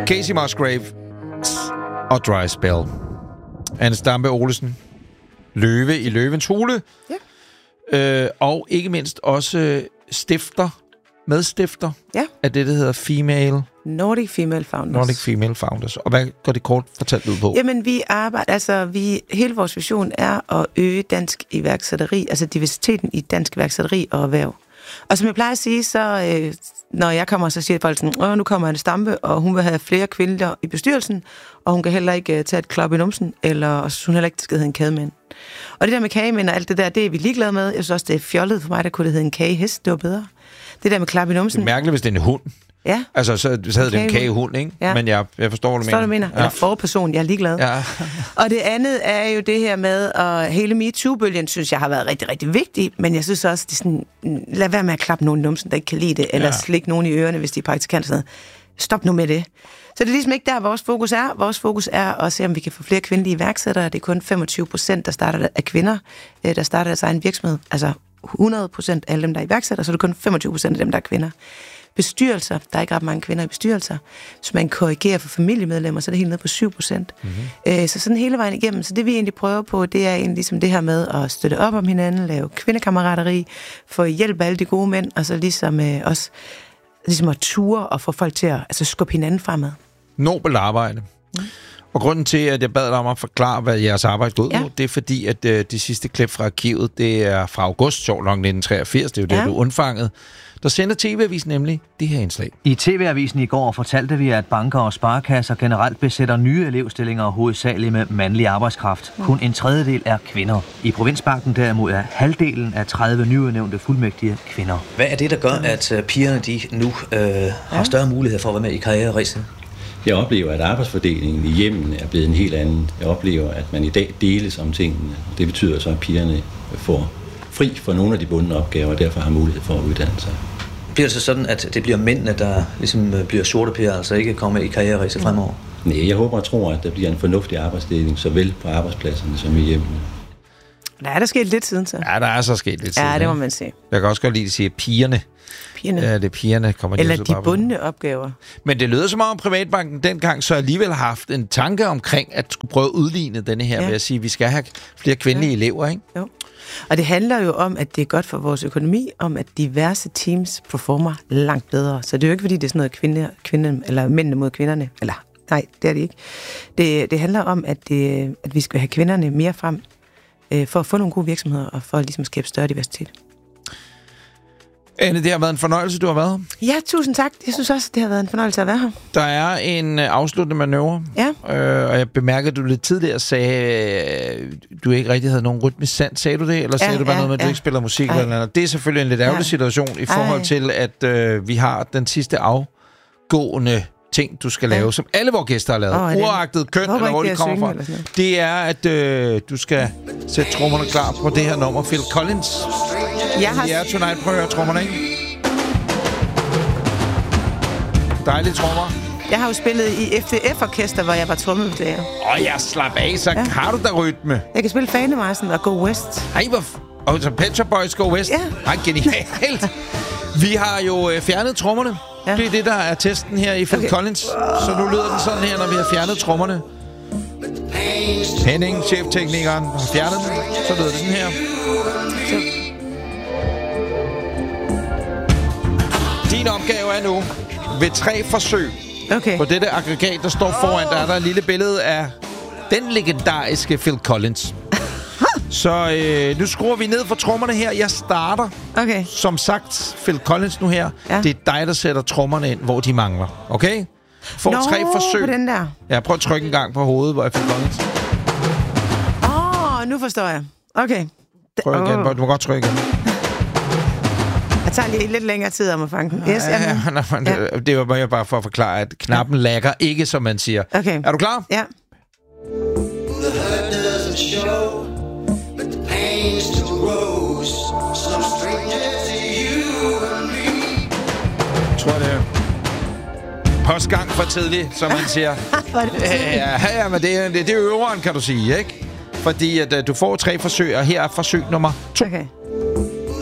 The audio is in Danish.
Casey Musgrave og Dry Spell. Anne Stampe Olesen. Løve i Løvens Hule. Ja. Og ikke mindst også medstifter af det, der hedder Nordic Female Founders. Nordic Female Founders. Og hvad går det kort fortalt ud på? Jamen, vi arbejder, hele vores vision er at øge dansk iværksætteri, altså diversiteten i dansk iværksætteri og erhverv. Og som jeg plejer at sige, så når jeg kommer, så siger folk sådan, nu kommer Anne Stampe, og hun vil have flere kvinder i bestyrelsen, og hun kan heller ikke tage et klap i numsen, eller hun heller ikke skal hedde en kædemænd. Og det der med kagemænd og alt det der, det er vi ligeglade med. Jeg synes også, det er fjollet for mig, der kunne det hedde en kagehest. Det var bedre. Det der med klap i numsen. Det er mærkeligt, hvis det er en hund. Ja. Altså, så havde det en kagehund, ikke? Ja. Men jeg forstår, hvad du mener. Ja. Eller forperson, jeg er ligeglad. Ja. Og det andet er jo det her med, og hele MeToo-bølgen, synes jeg har været rigtig, rigtig vigtig, men jeg synes også, det er sådan, lad være med at klappe nogen i numsen, der ikke kan lide det, eller slikke nogen i ørerne, hvis de er praktikanter. Sådan noget. Stop nu med det. Så det er ligesom ikke der, vores fokus er. Vores fokus er at se, om vi kan få flere kvindelige iværksættere. Det er kun 25%, der starter af kvinder, der starter deres egen virksomhed. Altså 100% af alle dem, der er iværksættere, så er det kun 25% af dem, der er kvinder. Bestyrelser, der er ikke ret mange kvinder i bestyrelser. Så man korrigerer for familiemedlemmer, så er det helt ned på 7%. Mm-hmm. Så sådan hele vejen igennem. Så det vi egentlig prøver på, det er egentlig ligesom det her med at støtte op om hinanden, lave kvindekammerateri, få hjælp af alle de gode mænd, og så ligesom også ligesom at ture og få folk til at skubbe hinanden fremad. Nobelt arbejde. Mm. Og grunden til, at jeg bad dig om at forklare, hvad jeres arbejde går ud på, det er fordi, at de sidste klip fra arkivet, det er fra august, sjovt nok 1983, det er jo det, du undfangede. Der sender TV-avisen nemlig det her indslag. I TV-avisen i går fortalte vi, at banker og sparekasser generelt besætter nye elevstillinger hovedsageligt med mandlig arbejdskraft. Kun en tredjedel er kvinder. I Provinsbanken derimod er halvdelen af 30 nyudnævnte fuldmægtige kvinder. Hvad er det, der gør, at pigerne de nu har større mulighed for at være med i karriereræset? Jeg oplever, at arbejdsfordelingen i hjemmen er blevet en helt anden. Jeg oplever, at man i dag deles om tingene. Det betyder så, at pigerne får fri for nogle af de bundne opgaver, og derfor har mulighed for at uddanne sig. Bliver det så sådan, at det bliver mændene, der ligesom bliver sorte pærer, altså ikke kommer i karriereræset fremover? Nej, jeg håber og tror, at der bliver en fornuftig arbejdsdeling, såvel på arbejdspladserne som i hjemmene. Der er der sket lidt siden, så. Ja, der er så sket lidt siden. Ja, det må man sige. Jeg kan også godt lide at sige pigerne. Ja, det pigerne kommer. Eller de bundne opgaver. Men det lyder som om Privatbanken dengang så alligevel har haft en tanke omkring at skulle prøve at udligne denne her ved at sige, at vi skal have flere kvindelige elever, ikke? Jo. Og det handler jo om, at det er godt for vores økonomi, om at diverse teams performer langt bedre. Så det er jo ikke, fordi det er sådan noget kvinde eller mændene mod kvinderne. Eller nej, det er det ikke. Det handler om, at vi skal have kvinderne mere frem for at få nogle gode virksomheder og for at ligesom skabe større diversitet. Anne, det har været en fornøjelse, du har været her. Ja, tusind tak. Jeg synes også, det har været en fornøjelse at være her. Der er en afsluttende manøvre. Ja. Og jeg bemærkede, at du lidt tidligere sagde, du ikke rigtig havde nogen rytmisk sans. Sagde du det? Eller sagde du bare noget med, at du ikke spiller musik? Eller noget? Det er selvfølgelig en lidt ærgerlig situation i forhold til, at vi har den sidste afgående ting, du skal lave, som alle vores gæster har lavet. Uagtet køn, eller hvor de kommer fra. Det er, at du skal sætte trommerne klar på det her nummer. Phil Collins. Ja, Tonight. Prøv at høre trommerne, ikke? Dejlige trommer. Jeg har jo spillet i FDF-orkester, hvor jeg var trommeslager. Jeg slap af, så har du da rytme. Jeg kan spille Fanemarsen og Go West. Ej, og så Pet Shop Boys Go West. Ja. Ej, genialt. Vi har jo fjernet trommerne. Ja. Det er det, der er testen her i Phil Collins. Så nu lyder den sådan her, når vi har fjernet trommerne. Henning, chefteknikeren, har fjernet den. Så lyder det den her. Din opgave er nu, ved 3 forsøg på dette aggregat, der står foran, der er der et lille billede af den legendariske Phil Collins. Så nu skruer vi ned for trommerne her. Jeg starter. Som sagt, Phil Collins nu her. Ja. Det er dig, der sætter trommerne ind, hvor de mangler. Okay? Får 3 forsøg. På den der. Ja, prøv at trykke en gang på hovedet, hvor jeg Phil Collins. Nu forstår jeg. Okay. Prøv igen. Du må godt trykke igen. Jeg tager lige lidt længere tid om at fange den. Yes, det var bare for at forklare, at knappen lagger ikke, som man siger. Okay. Er du klar? Ja. Tror det er postgang for tidligt, som man siger. Ja, men det er øveren, kan du sige, ikke? Fordi at du får 3 forsøg, og her er forsøg nummer 2. Okay.